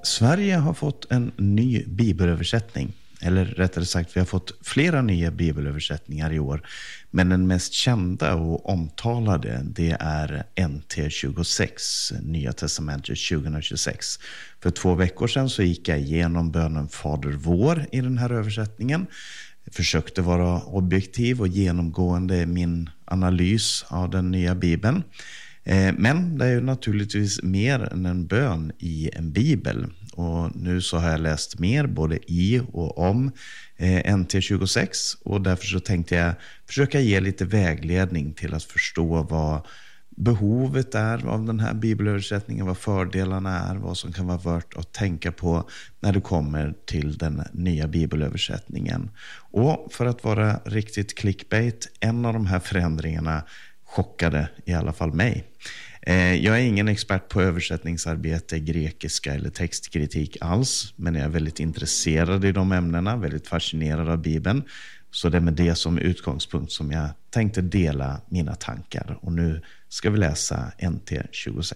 Sverige har fått en ny bibelöversättning. Eller rättare sagt, vi har fått flera nya bibelöversättningar i år. Men den mest kända och omtalade, det är NT26, Nya testamentet 2026. För 2 veckor sedan så gick jag igenom bönen Fader vår i den här översättningen. Jag försökte vara objektiv och genomgående i min analys av den nya bibeln. Men det är ju naturligtvis mer än en bön i en bibel. Och nu så har jag läst mer både i och om NT26. Och därför så tänkte jag försöka ge lite vägledning till att förstå vad behovet är av den här bibelöversättningen, vad fördelarna är, vad som kan vara värt att tänka på när det kommer till den nya bibelöversättningen. Och för att vara riktigt clickbait, en av de här förändringarna chockade i alla fall mig. Jag är ingen expert på översättningsarbete, grekiska eller textkritik alls, men jag är väldigt intresserad i de ämnena, väldigt fascinerad av Bibeln. Så det är med det som utgångspunkt som jag tänkte dela mina tankar. Och nu ska vi läsa NT26.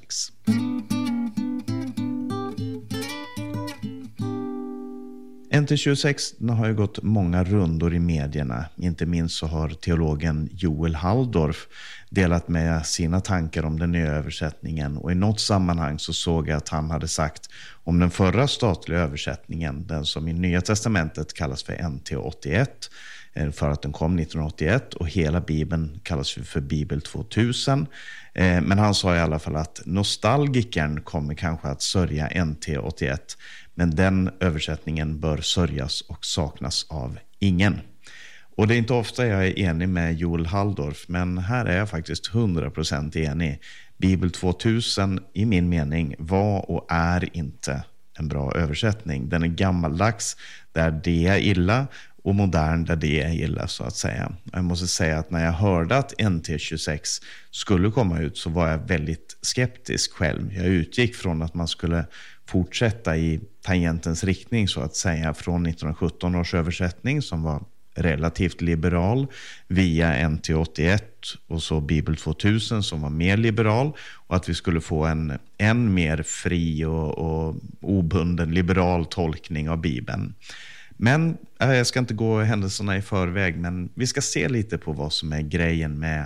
NT26 har ju gått många rundor i medierna. Inte minst så har teologen Joel Halldorf delat med sina tankar om den nya översättningen. Och i något sammanhang så såg jag att han hade sagt om den förra statliga översättningen, den som i Nya testamentet kallas för NT81, för att den kom 1981, och hela Bibeln kallas för Bibel 2000. Men han sa i alla fall att nostalgikern kommer kanske att sörja NT81, men den översättningen bör sörjas och saknas av ingen. Och det är inte ofta jag är enig med Joel Halldorf, men här är jag faktiskt 100% enig. Bibel 2000 i min mening var och är inte en bra översättning. Den är gammaldags där det är illa och modern där det är illa, så att säga. Jag måste säga att när jag hörde att NT26 skulle komma ut så var jag väldigt skeptisk själv. Jag utgick från att man skulle fortsätta i tangentens riktning, så att säga, från 1917 års översättning som var relativt liberal via NT81 och så Bibel 2000 som var mer liberal, och att vi skulle få en än mer fri och obunden liberal tolkning av Bibeln. Men jag ska inte gå händelserna i förväg, men vi ska se lite på vad som är grejen med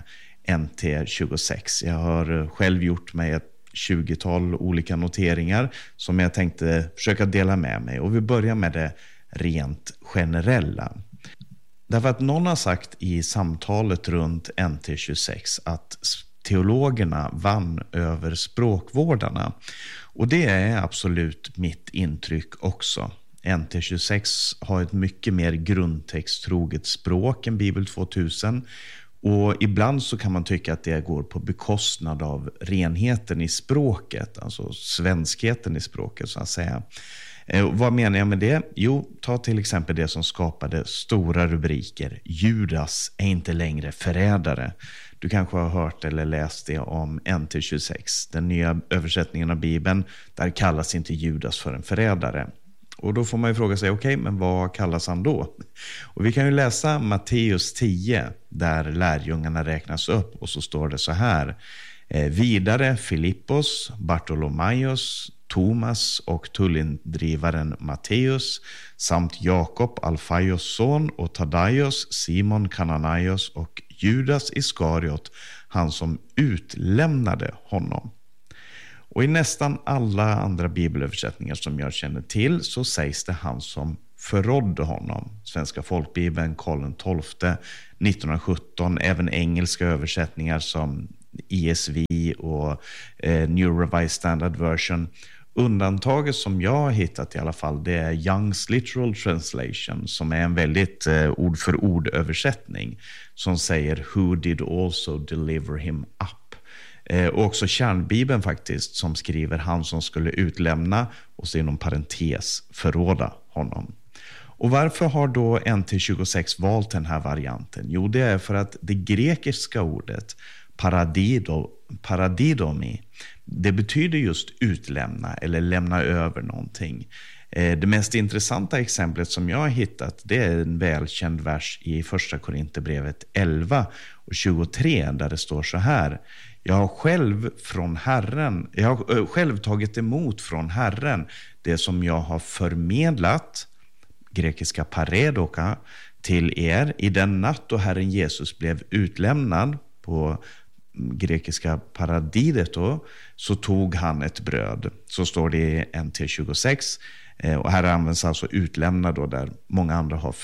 NT26. Jag har själv gjort mig ett 20-tal olika noteringar som jag tänkte försöka dela med mig. Och vi börjar med det rent generella. Därför att någon har sagt i samtalet runt NT26 att teologerna vann över språkvårdarna. Och det är absolut mitt intryck också. NT26 har ett mycket mer grundtexttroget språk än Bibel 2000. Och ibland så kan man tycka att det går på bekostnad av renheten i språket, alltså svenskheten i språket så att säga. Vad menar jag med det? Jo, ta till exempel det som skapade stora rubriker. Judas är inte längre förrädare. Du kanske har hört eller läst det om NT26, den nya översättningen av Bibeln. Där kallas inte Judas för en förrädare. Och då får man ju fråga sig, okej, men vad kallas han då? Och vi kan ju läsa Matteus 10, där lärjungarna räknas upp, och så står det så här. Vidare Filippos, Bartolomaios, Thomas och tullindrivaren Matteus, samt Jakob, Alfaios son, och Tadaios, Simon Kananaios och Judas Iskariot, han som utlämnade honom. Och i nästan alla andra bibelöversättningar som jag känner till så sägs det han som förrådde honom. Svenska folkbibeln, Karl XII, 1917, även engelska översättningar som ESV och New Revised Standard Version. Undantaget som jag har hittat i alla fall, det är Young's Literal Translation, som är en väldigt ord för ord översättning som säger who did also deliver him up. Och också kärnbibeln faktiskt, som skriver han som skulle utlämna och så inom parentes förråda honom. Och varför har då NT26 valt den här varianten? Jo, det är för att det grekiska ordet paradidomi det betyder just utlämna eller lämna över någonting. Det mest intressanta exemplet som jag har hittat, det är en välkänd vers i första Korinthierbrevet 11 och 23 där det står så här: jag har själv tagit emot från Herren det som jag har förmedlat, grekiska paredoka, till er i den natt då Herren Jesus blev utlämnad, på grekiska paradideto, så tog han ett bröd. Så står det i NT26. Och här används alltså utlämnad då, där många andra har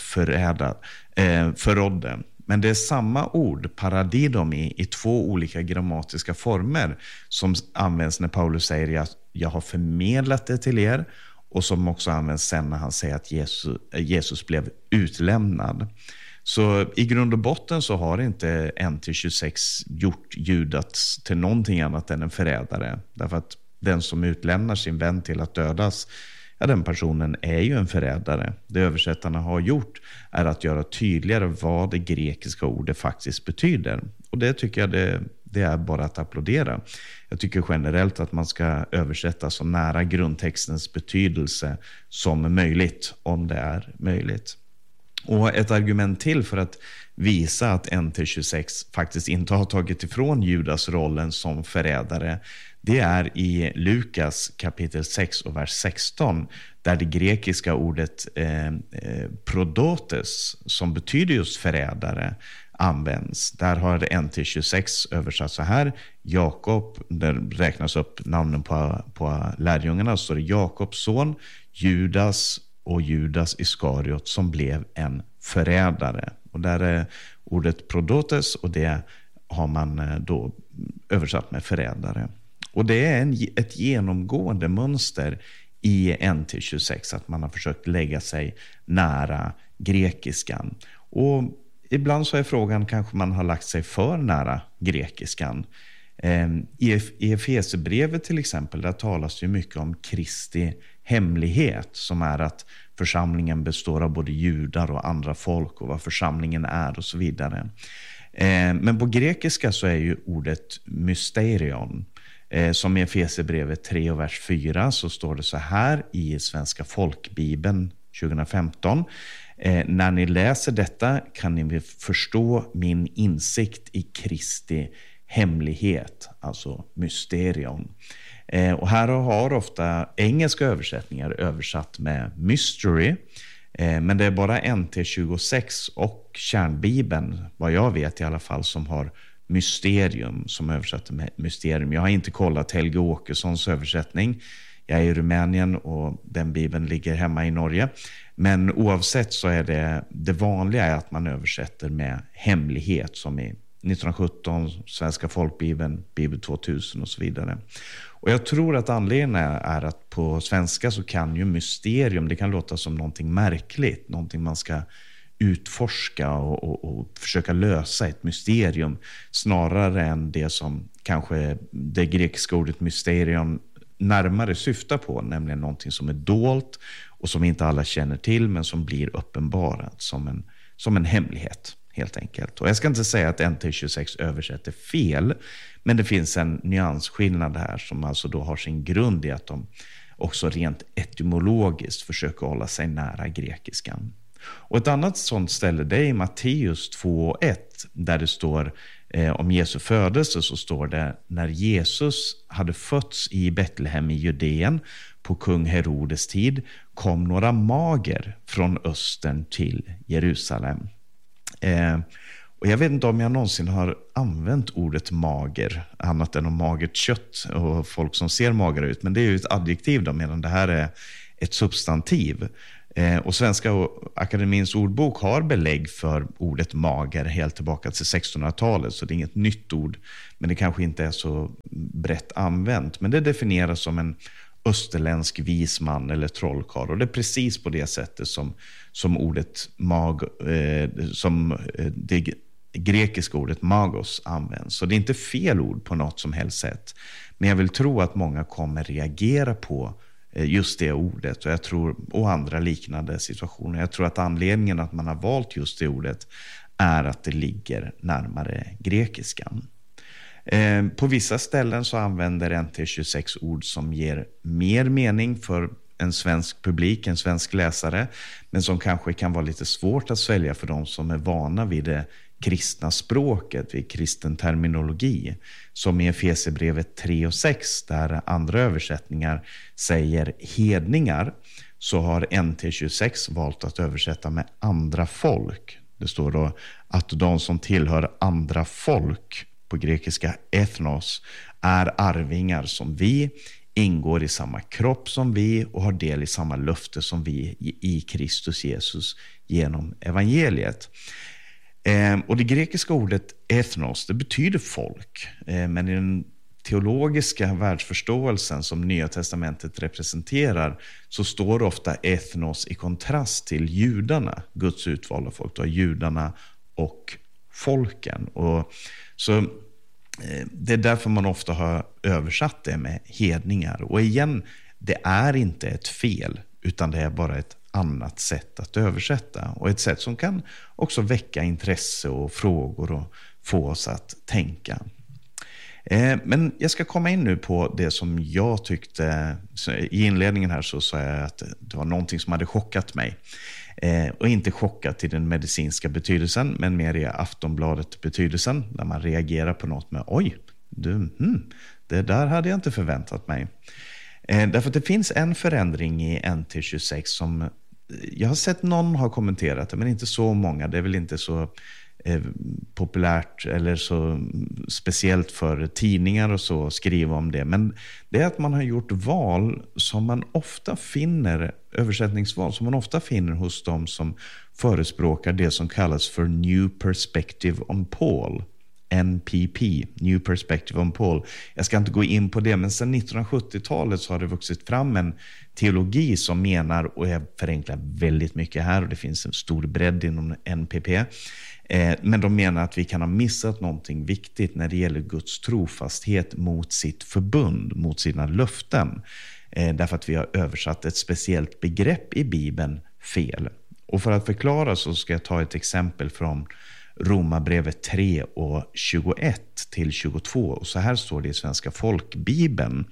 förrådde. Men det är samma ord, paradidom, i två olika grammatiska former som används när Paulus säger att jag har förmedlat det till er, och som också används sen när han säger att Jesus blev utlämnad. Så i grund och botten så har inte NT26 gjort Judas till någonting annat än en förrädare. Därför att den som utlämnar sin vän till att dödas, ja, den personen är ju en förrädare. Det översättarna har gjort är att göra tydligare vad det grekiska ordet faktiskt betyder. Och det tycker jag det är bara att applådera. Jag tycker generellt att man ska översätta så nära grundtextens betydelse som möjligt, om det är möjligt. Och ett argument till för att visa att NT26 faktiskt inte har tagit ifrån Judas rollen som förrädare, det är i Lukas kapitel 6 och vers 16, där det grekiska ordet prodotes, som betyder just förrädare, används. Där har NT26 översatt så här: Jakob, där räknas upp namnen på lärjungarna, så står det Jakobs son, Judas och Judas Iskariot, som blev en förrädare. Och där är ordet prodotes, och det har man då översatt med förrädare. Och det är ett genomgående mönster i NT26 att man har försökt lägga sig nära grekiskan. Och ibland så är frågan, kanske man har lagt sig för nära grekiskan. I Efesierbrevet till exempel, där talas det mycket om Kristi hemlighet, som är att församlingen består av både judar och andra folk, och vad församlingen är och så vidare. Men på grekiska så är ju ordet mysterion. Som i Efesierbrevet 3 och vers 4 så står det så här i Svenska folkbibeln 2015: när ni läser detta kan ni förstå min insikt i Kristi hemlighet, alltså mysterion. Och här har ofta engelska översättningar översatt med mystery, men det är bara NT26 och kärnbibeln, vad jag vet i alla fall, som har mysterium som översätter med mysterium. Jag har inte kollat Helge Åkessons översättning. Jag är i Rumänien och den bibeln ligger hemma i Norge. Men oavsett så är det vanliga är att man översätter med hemlighet, som i 1917, Svenska folkbibeln, Bibel 2000 och så vidare. Och jag tror att anledningen är att på svenska så kan ju mysterium, det kan låta som någonting märkligt, någonting man ska utforska och försöka lösa, ett mysterium, snarare än det som kanske det grekiska ordet mysterium närmare syftar på, nämligen någonting som är dolt och som inte alla känner till, men som blir uppenbarat som en hemlighet, helt enkelt. Och jag ska inte säga att NT26 översätter fel, men det finns en nyansskillnad här som alltså då har sin grund i att de också rent etymologiskt försöker hålla sig nära grekiskan. Och ett annat sånt ställe, det är i Matteus 2:1, där det står om Jesu födelse, så står det: när Jesus hade fötts i Betlehem i Judeen på kung Herodes tid kom några mager från östern till Jerusalem. Och jag vet inte om jag någonsin har använt ordet mager annat än om magert kött och folk som ser magra ut, men det är ju ett adjektiv då, medan det här är ett substantiv. Och Svenska akademins ordbok har belägg för ordet mager helt tillbaka till 1600-talet, så det är inget nytt ord, men det kanske inte är så brett använt. Men det definieras som en österländsk visman eller trollkarl, och det är precis på det sättet som ordet som det grekiska ordet magos används. Så det är inte fel ord på något som helst sätt, men jag vill tro att många kommer reagera på just det ordet, och jag tror, och andra liknande situationer. Jag tror att anledningen att man har valt just det ordet är att det ligger närmare grekiskan. På vissa ställen så använder NT26 ord som ger mer mening för en svensk publik, en svensk läsare, men som kanske kan vara lite svårt att svälja för de som är vana vid det kristna språket, vid kristen terminologi. Som i Efesierbrevet 3 och 6, där andra översättningar säger hedningar, så har NT26 valt att översätta med andra folk. Det står då att de som tillhör andra folk, på grekiska ethnos, är arvingar som vi, ingår i samma kropp som vi och har del i samma löfte som vi i Kristus Jesus genom evangeliet. Och det grekiska ordet ethnos, det betyder folk, men i den teologiska världsförståelsen som Nya testamentet representerar så står ofta ethnos i kontrast till judarna, Guds utvalda folk, då, judarna och folken. Och så det är därför man ofta har översatt det med hedningar. Och igen, det är inte ett fel, utan det är bara ett annat sätt att översätta. Och ett sätt som kan också väcka intresse och frågor och få oss att tänka. Men jag ska komma in nu på det som jag tyckte, i inledningen här så sa jag att det var någonting som hade chockat mig. Och inte chockat i den medicinska betydelsen, men mer i Aftonbladet betydelsen, där man reagerar på något med oj, det där hade jag inte förväntat mig. Därför att det finns en förändring i NT26 som jag har sett någon har kommenterat det, men inte så många. Det är väl inte så populärt eller så speciellt för tidningar och så skriva om det. Men det är att man har gjort val som man ofta finner, översättningsval som man ofta finner hos de som förespråkar det som kallas för New Perspective on Paul. NPP, New Perspective on Paul. Jag ska inte gå in på det, men sedan 1970-talet så har det vuxit fram en teologi som menar, och jag förenklar väldigt mycket här och det finns en stor bredd inom NPP, men de menar att vi kan ha missat någonting viktigt när det gäller Guds trofasthet mot sitt förbund, mot sina löften. Därför att vi har översatt ett speciellt begrepp i Bibeln fel. Och för att förklara så ska jag ta ett exempel från Romarbrevet 3 och 21 till 22. Och så här står det i Svenska folkbibeln.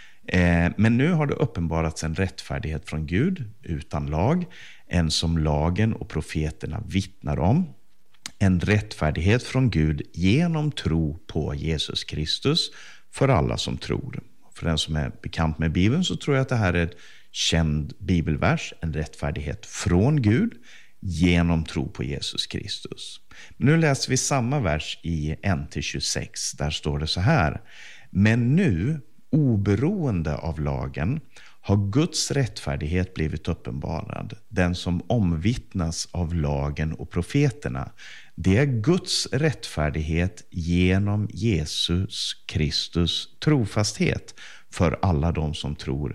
Men nu har det uppenbarats en rättfärdighet från Gud utan lag, en som lagen och profeterna vittnar om. En rättfärdighet från Gud genom tro på Jesus Kristus för alla som tror. För den som är bekant med Bibeln så tror jag att det här är ett känd bibelvers. En rättfärdighet från Gud genom tro på Jesus Kristus. Men nu läser vi samma vers i NT26. Där står det så här. Men nu, oberoende av lagen, har Guds rättfärdighet blivit uppenbarad. Den som omvittnas av lagen och profeterna. Det är Guds rättfärdighet genom Jesus Kristus trofasthet för alla de som tror.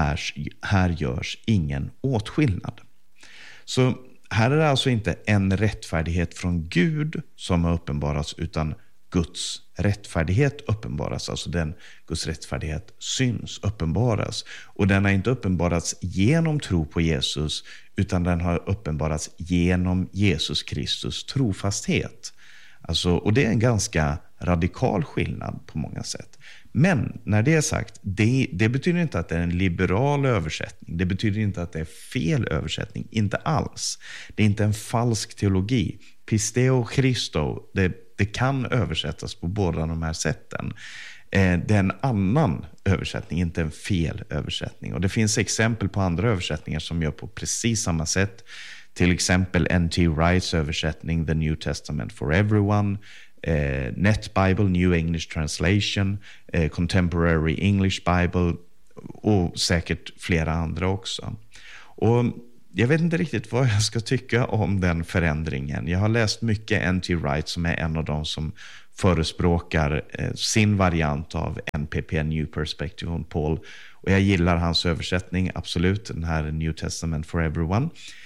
Här görs ingen åtskillnad. Så här är det alltså inte en rättfärdighet från Gud som har uppenbarats, utan Guds rättfärdighet uppenbaras. Alltså den Guds rättfärdighet syns, uppenbaras. Och den har inte uppenbarats genom tro på Jesus, utan den har uppenbarats genom Jesus Kristus trofasthet. Alltså, och det är en ganska radikal skillnad på många sätt. Men när det är sagt, det betyder inte att det är en liberal översättning. Det betyder inte att det är fel översättning. Inte alls. Det är inte en falsk teologi. Pisteo Christo, det kan översättas på båda de här sätten. Det är en annan översättning, inte en fel översättning. Och det finns exempel på andra översättningar som gör på precis samma sätt. Till exempel N.T. Wrights översättning The New Testament for Everyone, Net Bible, New English Translation, Contemporary English Bible och säkert flera andra också. Och jag vet inte riktigt vad jag ska tycka om den förändringen. Jag har läst mycket N.T. Wright som är en av de som förespråkar sin variant av NPP, New Perspective on Paul. Och jag gillar hans översättning, absolut, den här New Testament for Everyone.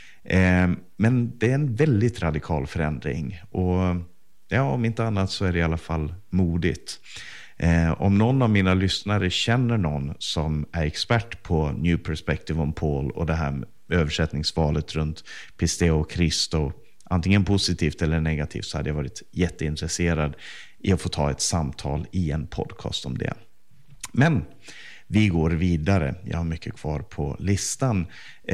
Men det är en väldigt radikal förändring. Och ja, om inte annat så är det i alla fall modigt. Om någon av mina lyssnare känner någon som är expert på New Perspective on Paul och det här översättningsvalet runt Pisteo Christo, antingen positivt eller negativt, så hade jag varit jätteintresserad i att få ta ett samtal i en podcast om det. Men vi går vidare. Jag har mycket kvar på listan.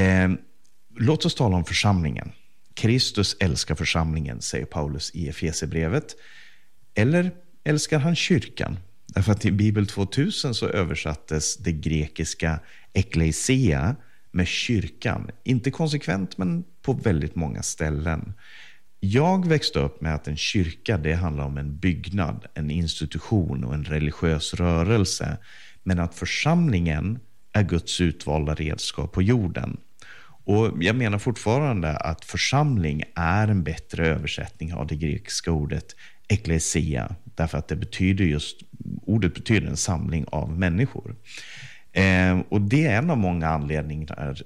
Låt oss tala om församlingen. Kristus älskar församlingen, säger Paulus i Efesierbrevet. Eller älskar han kyrkan? Därför att i Bibel 2000 så översattes det grekiska ekklesia med kyrkan. Inte konsekvent, men på väldigt många ställen. Jag växte upp med att en kyrka, det handlar om en byggnad, en institution och en religiös rörelse. Men att församlingen är Guds utvalda redskap på jorden. Och jag menar fortfarande att församling är en bättre översättning av det grekiska ordet ekklesia. Därför att ordet betyder en samling av människor. Och det är en av många anledningar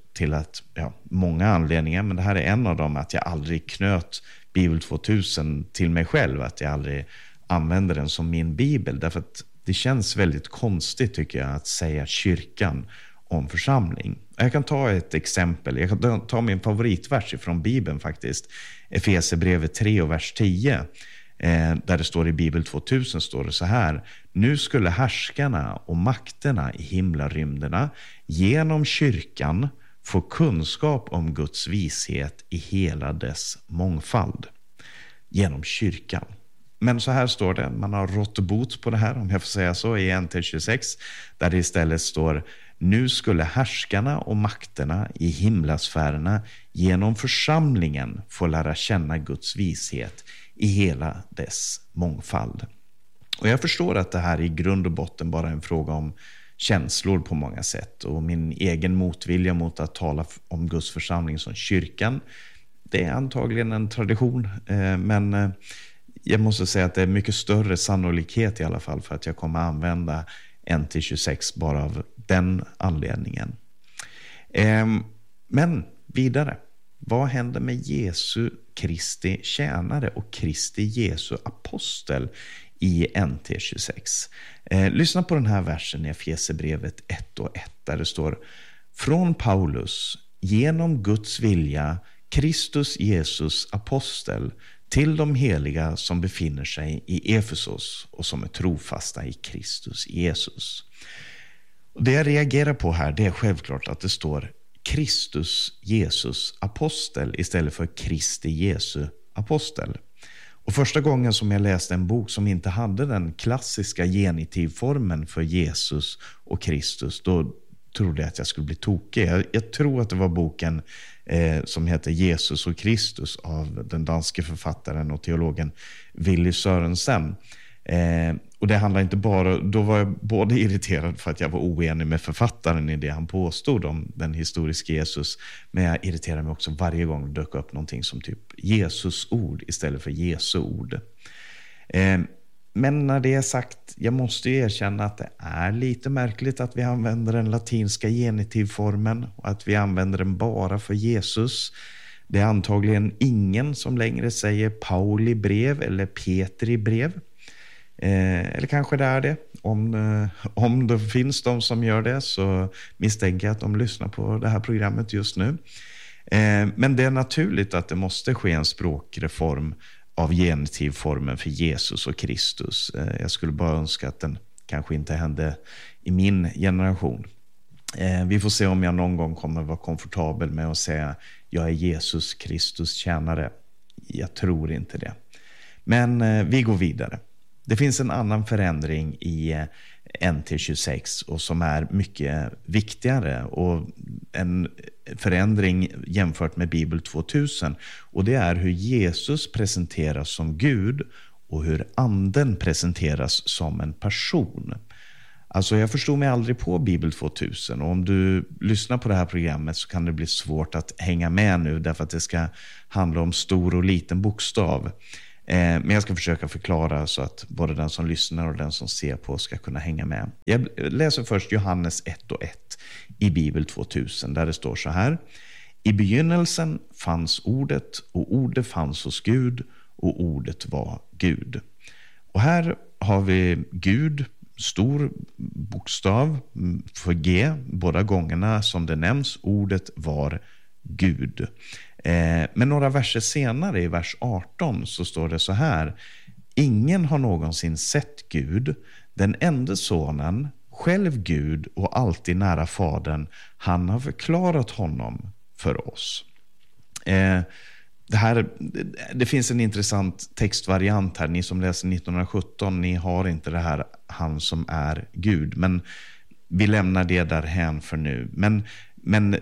men det här är en av dem, att jag aldrig knöt Bibel 2000 till mig själv, att jag aldrig använder den som min bibel. Därför att det känns väldigt konstigt, tycker jag, att säga kyrkan om församling. Jag kan ta ett exempel. Jag kan ta min favoritvers från Bibeln faktiskt. Efesierbrevet 3 och vers 10. Där det står i Bibel 2000 står det så här: nu skulle härskarna och makterna i himlarymderna genom kyrkan få kunskap om Guds vishet i hela dess mångfald. Genom kyrkan. Men så här står det, man har rått bot på det här, om jag får säga så, i NT26, där det istället står: nu skulle härskarna och makterna i himlasfärerna genom församlingen få lära känna Guds vishet i hela dess mångfald. Och jag förstår att det här i grund och botten bara är en fråga om känslor på många sätt. Och min egen motvilja mot att tala om Guds församling som kyrkan, det är antagligen en tradition. Men jag måste säga att det är mycket större sannolikhet i alla fall för att jag kommer använda NT26 bara av den anledningen. Men vidare. Vad händer med Jesu Kristi tjänare och Kristi Jesu apostel i NT26? Lyssna på den här versen i Efesierbrevet 1 och 1 där det står: från Paulus, genom Guds vilja, Kristus Jesus apostel, till de heliga som befinner sig i Efesos och som är trofasta i Kristus Jesus. Och det jag reagerar på här, det är självklart att det står Kristus Jesus apostel istället för Kristi Jesu apostel. Och första gången som jag läste en bok som inte hade den klassiska genitivformen för Jesus och Kristus, då trodde jag att jag skulle bli tokig. Jag tror att det var boken som heter Jesus och Kristus av den danske författaren och teologen Willy Sørensen. Och det handlar inte bara, då var jag både irriterad för att jag var oenig med författaren i det han påstod om den historiska Jesus, men jag irriterade mig också varje gång det dök upp någonting som typ Jesus ord istället för Jesu ord. Men när det är sagt, jag måste erkänna att det är lite märkligt att vi använder den latinska genitivformen och att vi använder den bara för Jesus. Det är antagligen ingen som längre säger Pauli brev eller Petri brev. Eller kanske det är det. Om det finns de som gör det, så misstänker jag att de lyssnar på det här programmet just nu. Men det är naturligt att det måste ske en språkreform av genitivformen för Jesus och Kristus. Jag skulle bara önska att den kanske inte hände i min generation. Vi får se om jag någon gång kommer vara komfortabel med att säga jag är Jesus Kristus tjänare. Jag tror inte det. Men vi går vidare. Det finns en annan förändring i NT26 och som är mycket viktigare och en förändring jämfört med Bibel 2000, och det är hur Jesus presenteras som Gud och hur anden presenteras som en person. Alltså jag förstod mig aldrig på Bibel 2000, och om du lyssnar på det här programmet så kan det bli svårt att hänga med nu därför att det ska handla om stor och liten bokstav. Men jag ska försöka förklara så att både den som lyssnar och den som ser på ska kunna hänga med. Jag läser först Johannes 1 och 1 i Bibel 2000 där det står så här: i begynnelsen fanns ordet och ordet fanns hos Gud och ordet var Gud. Och här har vi Gud, stor bokstav för G, båda gångerna som det nämns, ordet var Gud. Men några verser senare i vers 18 så står det så här: Ingen har någonsin sett Gud, den enda sonen, själv Gud och alltid nära fadern. Han har förklarat honom för oss. Det finns en intressant textvariant här. Ni som läser 1917, ni har inte det här han som är Gud. Men vi lämnar det därhän för nu. Men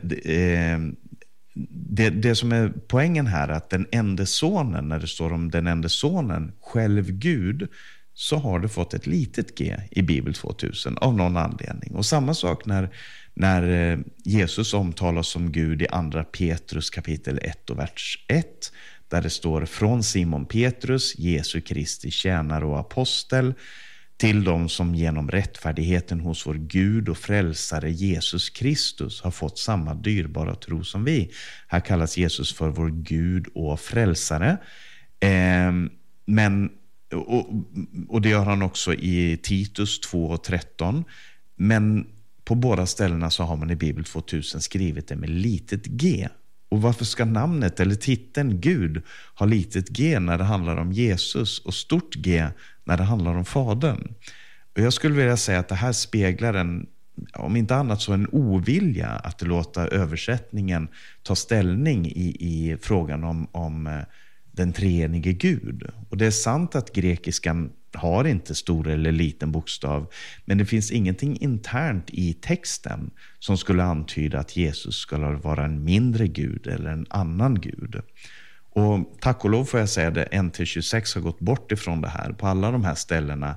det som är poängen här är att den enda sonen, när det står om den enda sonen, själv Gud, så har det fått ett litet G i Bibel 2000 av någon anledning. Och samma sak när Jesus omtalas som Gud i andra Petrus kapitel 1 och vers 1, där det står från Simon Petrus, Jesu Kristi tjänare och apostel, till dem som genom rättfärdigheten hos vår Gud och frälsare Jesus Kristus har fått samma dyrbara tro som vi. Här kallas Jesus för vår Gud och frälsare. Och det gör han också i Titus 2:13. Men på båda ställena så har man i Bibel 2000 skrivit det med litet g. Och varför ska namnet eller titeln Gud ha litet g när det handlar om Jesus och stort G när det handlar om Fadern? Och jag skulle vilja säga att det här speglar en, om inte annat så en ovilja att låta översättningen ta ställning i frågan om den treenige Gud. Och det är sant att grekiskan har inte stor eller liten bokstav, men det finns ingenting internt i texten som skulle antyda att Jesus skulle vara en mindre Gud eller en annan Gud. Och tack och lov får jag säga det, NT26 har gått bort ifrån det här. På alla de här ställena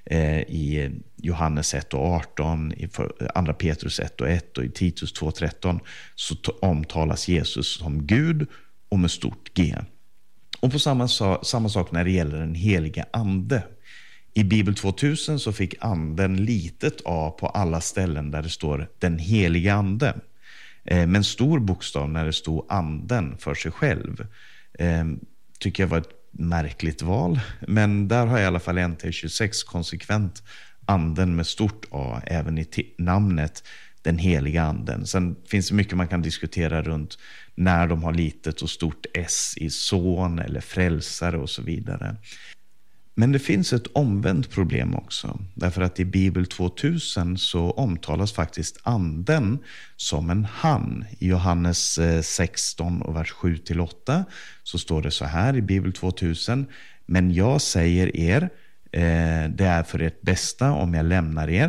i Johannes 1 och 18, i andra Petrus 1 och 1 och i Titus 2:13 så omtalas Jesus som Gud och med stort G. Och på samma sak när det gäller den heliga ande. I Bibel 2000 så fick anden litet a på alla ställen där det står den heliga ande. Men stor bokstav när det stod anden för sig själv. Tycker jag var ett märkligt val. Men där har i alla fall NT26 konsekvent anden med stort a även i namnet den heliga anden. Sen finns det mycket man kan diskutera runt när de har litet och stort s i son eller frälsare och så vidare. Men det finns ett omvänt problem också. Därför att i Bibel 2000 så omtalas faktiskt anden som en han. I Johannes 16 och vers 7-8 så står det så här i Bibel 2000. Men jag säger er, det är för ert bästa om jag lämnar er.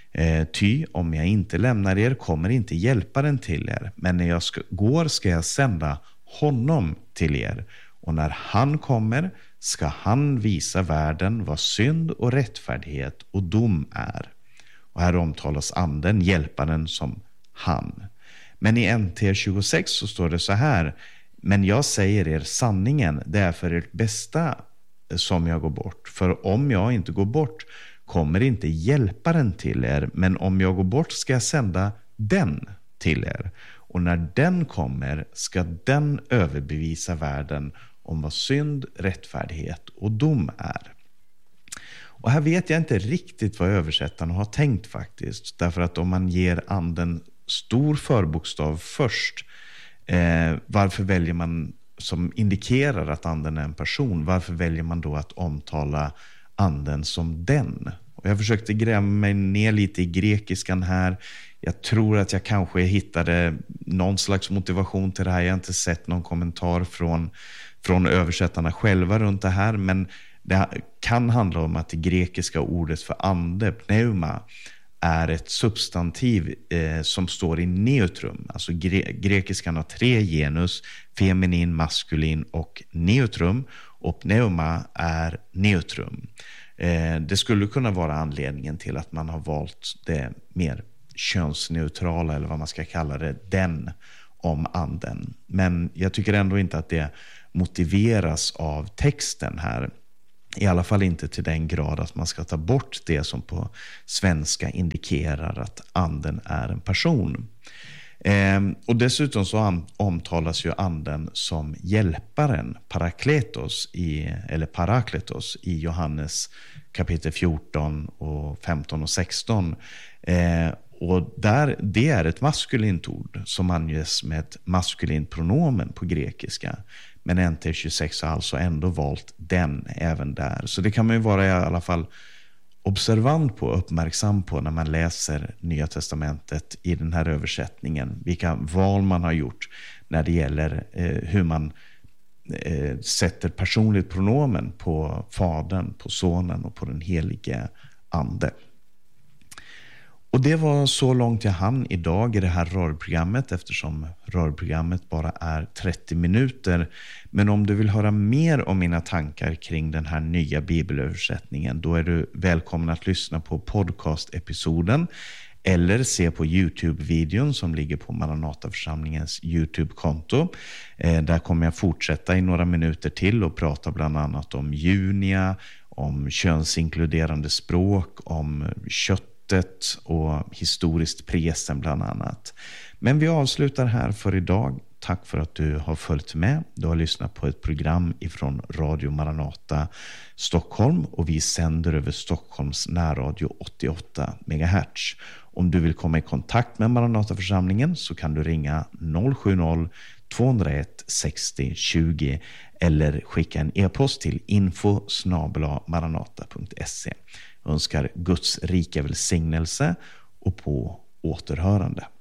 Ty om jag inte lämnar er kommer inte hjälparen till er. Men när jag går ska jag sända honom till er. Och när han kommer ska han visa världen vad synd och rättfärdighet och dom är. Och här omtalas anden, hjälparen, som han. Men i NT26 så står det så här. Men jag säger er sanningen, det är för ert bästa som jag går bort. För om jag inte går bort kommer inte hjälparen till er. Men om jag går bort ska jag sända den till er. Och när den kommer ska den överbevisa världen om vad synd, rättfärdighet och dom är. Och här vet jag inte riktigt vad översättarna har tänkt faktiskt. Därför att om man ger anden stor förbokstav först, varför väljer man, som indikerar att anden är en person, varför väljer man då att omtala anden som den? Och jag försökte gräva mig ner lite i grekiskan här. Jag tror att jag kanske hittade någon slags motivation till det här. Jag har inte sett någon kommentar från översättarna själva runt det här. Men det kan handla om att det grekiska ordet för ande, pneuma, är ett substantiv som står i neutrum. Alltså grekiskan har 3 genus, feminin, maskulin och neutrum. Och pneuma är neutrum. Det skulle kunna vara anledningen till att man har valt det mer könsneutrala, eller vad man ska kalla det, den om anden. Men jag tycker ändå inte att det motiveras av texten här. I alla fall inte till den grad att man ska ta bort det som på svenska indikerar att anden är en person. Och dessutom så omtalas ju anden som hjälparen, parakletos i Johannes kapitel 14 och 15 och 16. Och det är ett maskulint ord som anges med ett maskulint pronomen på grekiska. Men NT 26 har alltså ändå valt den även där. Så det kan man ju vara i alla fall observant på, uppmärksam på när man läser Nya testamentet i den här översättningen. Vilka val man har gjort när det gäller hur man sätter personligt pronomen på Fadern, på Sonen och på den helige Ande. Och det var så långt jag hann idag i det här rörprogrammet, eftersom rörprogrammet bara är 30 minuter. Men om du vill höra mer om mina tankar kring den här nya bibelöversättningen, då är du välkommen att lyssna på podcast-episoden eller se på YouTube-videon som ligger på Maranataförsamlingens YouTube-konto. Där kommer jag fortsätta i några minuter till och prata bland annat om Junia, om könsinkluderande språk, om köttet och historiskt presen bland annat. Men vi avslutar här för idag. Tack för att du har följt med. Du har lyssnat på ett program ifrån Radio Maranata Stockholm och vi sänder över Stockholms närradio 88 MHz. Om du vill komma i kontakt med Maranataförsamlingen så kan du ringa 070-201 60 20 eller skicka en e-post till info@maranata.se. Jag önskar Guds rika välsignelse och på återhörande.